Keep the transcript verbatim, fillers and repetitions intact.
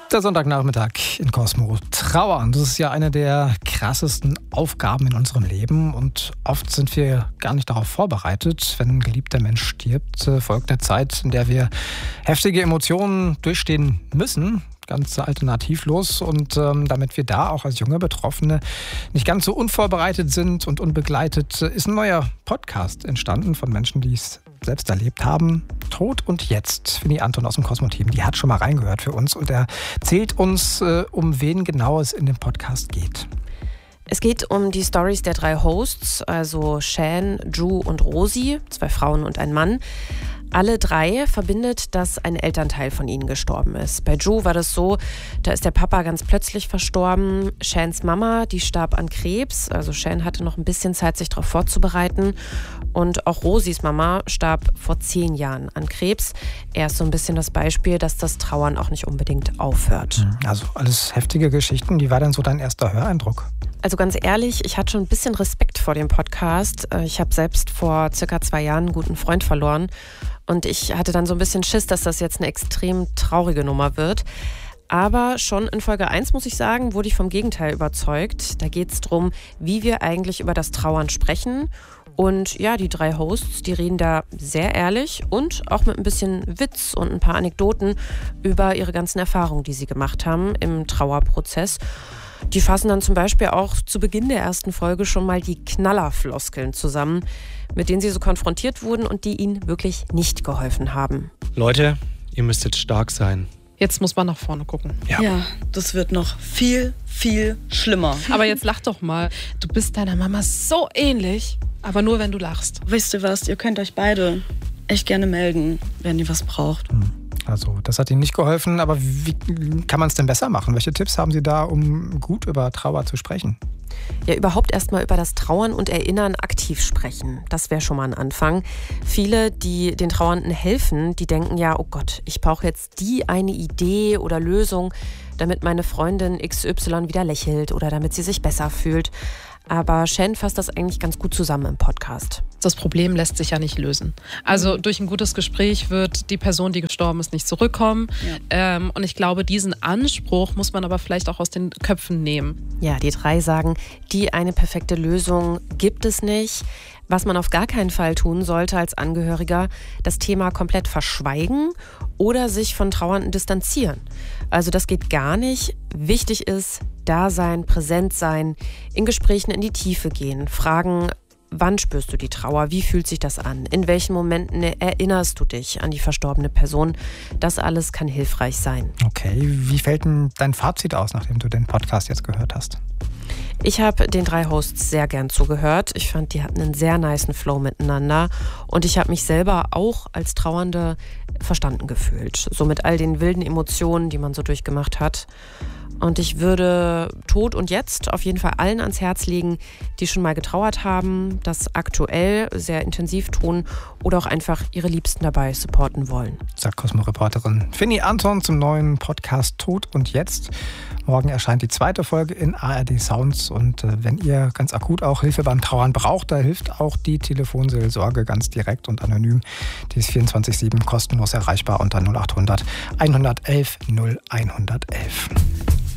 Der Sonntagnachmittag in Cosmo. Trauern, das ist ja eine der krassesten Aufgaben in unserem Leben und oft sind wir gar nicht darauf vorbereitet. Wenn ein geliebter Mensch stirbt, folgt eine Zeit, in der wir heftige Emotionen durchstehen müssen. Ganz alternativlos und ähm, damit wir da auch als junge Betroffene nicht ganz so unvorbereitet sind und unbegleitet, ist ein neuer Podcast entstanden von Menschen, die es selbst erlebt haben. Tod und Jetzt. Finny Anton aus dem Cosmo-Team, die hat schon mal reingehört für uns und er erzählt uns, äh, um wen genau es in dem Podcast geht. Es geht um die Storys der drei Hosts, also Shan, Ju und Rosi, zwei Frauen und ein Mann. Alle drei verbindet, dass ein Elternteil von ihnen gestorben ist. Bei Ju war das so, da ist der Papa ganz plötzlich verstorben. Shans Mama, die starb an Krebs. Also Shan hatte noch ein bisschen Zeit, sich darauf vorzubereiten. Und auch Rosis Mama starb vor zehn Jahren an Krebs. Er ist so ein bisschen das Beispiel, dass das Trauern auch nicht unbedingt aufhört. Also alles heftige Geschichten. Wie war denn so dein erster Höreindruck? Also ganz ehrlich, ich hatte schon ein bisschen Respekt vor dem Podcast. Ich habe selbst vor circa zwei Jahren einen guten Freund verloren. Und ich hatte dann so ein bisschen Schiss, dass das jetzt eine extrem traurige Nummer wird. Aber schon in Folge eins, muss ich sagen, wurde ich vom Gegenteil überzeugt. Da geht es darum, wie wir eigentlich über das Trauern sprechen. Und ja, die drei Hosts, die reden da sehr ehrlich und auch mit ein bisschen Witz und ein paar Anekdoten über ihre ganzen Erfahrungen, die sie gemacht haben im Trauerprozess. Die fassen dann zum Beispiel auch zu Beginn der ersten Folge schon mal die Knallerfloskeln zusammen, mit denen sie so konfrontiert wurden und die ihnen wirklich nicht geholfen haben. Leute, ihr müsst jetzt stark sein. Jetzt muss man nach vorne gucken. Ja. ja, das wird noch viel, viel schlimmer. Aber jetzt lach doch mal. Du bist deiner Mama so ähnlich, aber nur, wenn du lachst. Wisst ihr was, ihr könnt euch beide echt gerne melden, wenn ihr was braucht. Also das hat Ihnen nicht geholfen, aber wie kann man es denn besser machen? Welche Tipps haben Sie da, um gut über Trauer zu sprechen? Ja, überhaupt erstmal über das Trauern und Erinnern aktiv sprechen. Das wäre schon mal ein Anfang. Viele, die den Trauernden helfen, die denken ja, oh Gott, ich brauche jetzt die eine Idee oder Lösung, damit meine Freundin X Y wieder lächelt oder damit sie sich besser fühlt. Aber Shan fasst das eigentlich ganz gut zusammen im Podcast. Das Problem lässt sich ja nicht lösen. Also durch ein gutes Gespräch wird die Person, die gestorben ist, nicht zurückkommen. Ja. Ähm, und ich glaube, diesen Anspruch muss man aber vielleicht auch aus den Köpfen nehmen. Ja, die drei sagen, die eine perfekte Lösung gibt es nicht. Was man auf gar keinen Fall tun sollte als Angehöriger, das Thema komplett verschweigen oder sich von Trauernden distanzieren. Also das geht gar nicht. Wichtig ist, da sein, präsent sein, in Gesprächen in die Tiefe gehen, fragen, wann spürst du die Trauer, wie fühlt sich das an, in welchen Momenten erinnerst du dich an die verstorbene Person. Das alles kann hilfreich sein. Okay, wie fällt denn dein Fazit aus, nachdem du den Podcast jetzt gehört hast? Ich habe den drei Hosts sehr gern zugehört. Ich fand, die hatten einen sehr nicen Flow miteinander. Und ich habe mich selber auch als Trauernde verstanden gefühlt. So mit all den wilden Emotionen, die man so durchgemacht hat. Und ich würde Tod und Jetzt auf jeden Fall allen ans Herz legen, die schon mal getrauert haben, das aktuell sehr intensiv tun oder auch einfach ihre Liebsten dabei supporten wollen. Sagt Cosmo-Reporterin Finny Anton zum neuen Podcast Tod und Jetzt. Morgen erscheint die zweite Folge in A R D Sounds. Und äh, wenn ihr ganz akut auch Hilfe beim Trauern braucht, da hilft auch die Telefonseelsorge ganz direkt und anonym. Die ist vierundzwanzig sieben kostenlos erreichbar unter null acht hundert, einhundertelf, null einhundertelf.